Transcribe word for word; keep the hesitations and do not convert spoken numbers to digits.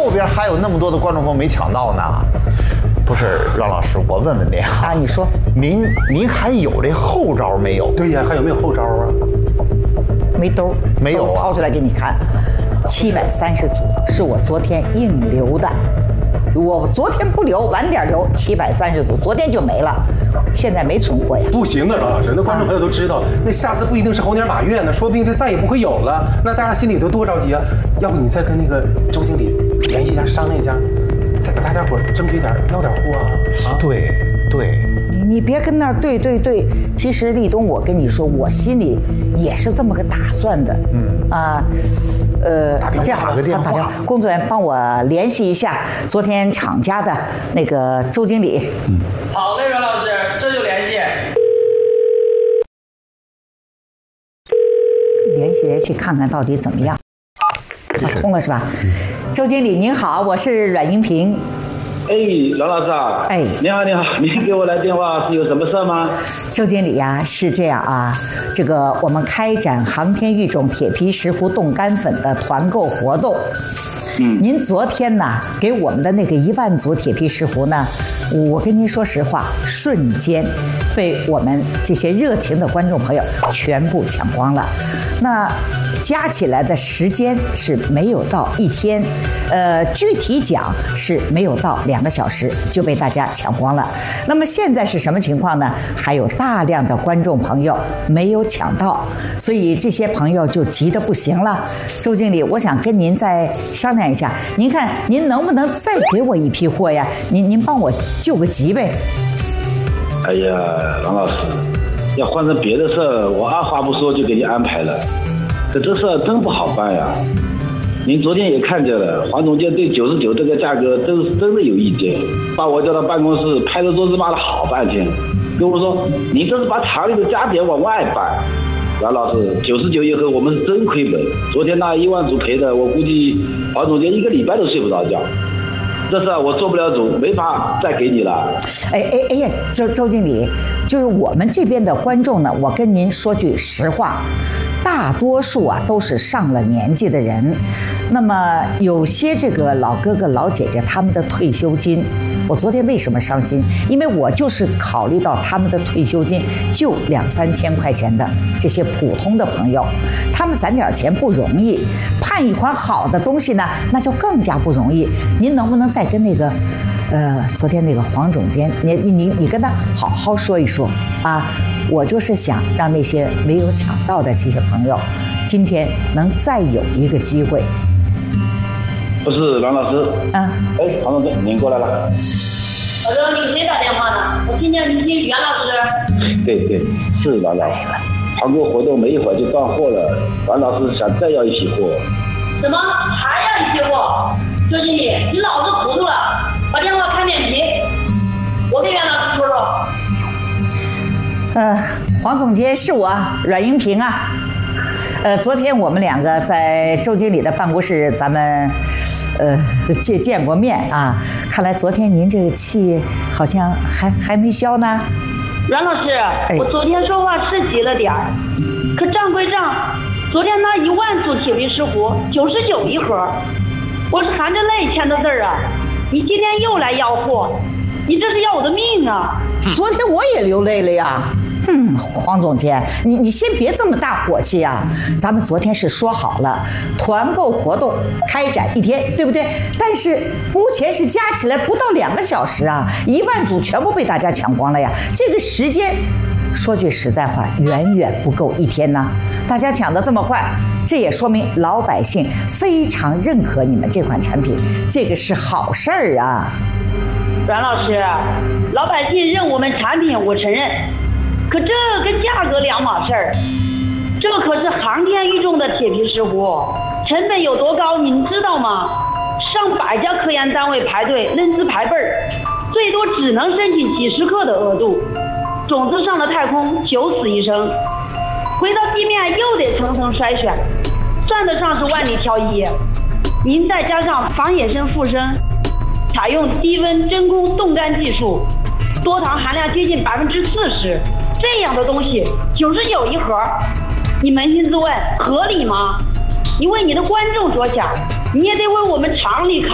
后边还有那么多的观众朋友没抢到呢。不是，阮老师，我问问您啊，你说， 您您还有这后招没有？ 对呀，还有没有后招啊？ 没兜， 没有啊， 掏出来给你看，七百三十组是我昨天硬留的。我昨天不留，晚点留，七百三十组，昨天就没了，现在没存货呀。 不行的，阮老师，那观众朋友都知道，那下次不一定是猴年马月呢，说不定这再也不会有了。那大家心里都多着急啊！要不你再跟那个周经理联系一下，商量一下，再给大家伙争取点要点货啊！啊， 对对， 你你别跟那儿对对对，其实立冬，我跟你说，我心里也是这么个打算的。嗯啊，呃，这样打个电话， 打电话，工作人员帮我联系一下昨天厂家的那个周经理。 嗯，好嘞，阮老师，这就联系。 联系联系，看看到底怎么样。啊，通了是吧？周经理您好，我是阮英平。 哎，阮老师啊！ 哎， 你好，你好，您给我来电话是有什么事吗？ 周经理呀、啊，是这样啊，这个我们开展航天育种铁皮石斛冻干粉的团购活动。嗯，您昨天呢给我们的那个一万组铁皮石斛呢，我跟您说实话，瞬间被我们这些热情的观众朋友全部抢光了。那加起来的时间是没有到一天，呃，具体讲是没有到两个小时就被大家抢光了。那么现在是什么情况呢？还有大量的观众朋友没有抢到，所以这些朋友就急得不行了。周经理，我想跟您再商量一下，您看您能不能再给我一批货呀？您您帮我救个急呗。 哎呀，王老师，要换成别的事儿，我二话不说就给你安排了。可这事儿真不好办呀！您昨天也看见了，黄总监对九十九这个价格真是真的有意见，把我叫到办公室，拍着桌子骂了好半天，跟我说：“你这是把厂里的家电往外搬。”阮老师，九十九一盒我们是真亏本，昨天那一万组赔的，我估计黄总监一个礼拜都睡不着觉。这事我做不了主，没法再给你了。 哎哎哎呀，周周经理，就是我们这边的观众呢，我跟您说句实话，大多数啊都是上了年纪的人，那么有些这个老哥哥老姐姐他们的退休金，我昨天为什么伤心？因为我就是考虑到他们的退休金就两三千块钱的这些普通的朋友，他们攒点钱不容易，盼一款好的东西呢，那就更加不容易。您能不能再跟那个，呃，昨天那个黄总监，你你你你跟他好好说一说啊！我就是想让那些没有抢到的这些朋友，今天能再有一个机会。 不是阮老师啊， 哎，黄总监，您过来了。 我说你谁打电话呢？我听见你是袁老师。 对对，是阮老师。团购活动没一会儿就断货了，阮老师想再要一批货。 什么？还要一批货？周经理，你脑子糊涂了，把电话开免提，我给袁老师说说。 呃，黄总监是我，阮英平啊。呃，昨天我们两个在周经理的办公室，咱们呃见见过面啊。看来昨天您这个气好像还还没消呢。 阮老师，我昨天说话是急了点儿，可账归账，昨天那一万组铁皮石斛九十九一盒，我是含着泪签的字儿啊！你今天又来要货，你这是要我的命啊！ 昨天我也流泪了呀。嗯，黄总监，你你先别这么大火气啊！咱们昨天是说好了，团购活动开展一天，对不对？但是目前是加起来不到两个小时啊，一万组全部被大家抢光了呀！这个时间，说句实在话，远远不够一天呢。大家抢得这么快，这也说明老百姓非常认可你们这款产品，这个是好事儿啊！ 阮老师，老百姓认我们产品，我承认。可这跟价格两码事儿，这可是航天育种的铁皮石斛，成本有多高您知道吗？上百家科研单位排队认资排辈儿，最多只能申请几十克的额度，种子上了太空九死一生，回到地面又得层层筛选，算得上是万里挑一。您再加上防野生附生，采用低温真空冻干技术，多糖含量接近百分之四十，这样的东西九十九一盒，你扪心自问合理吗？你为你的观众着想，你也得为我们厂里考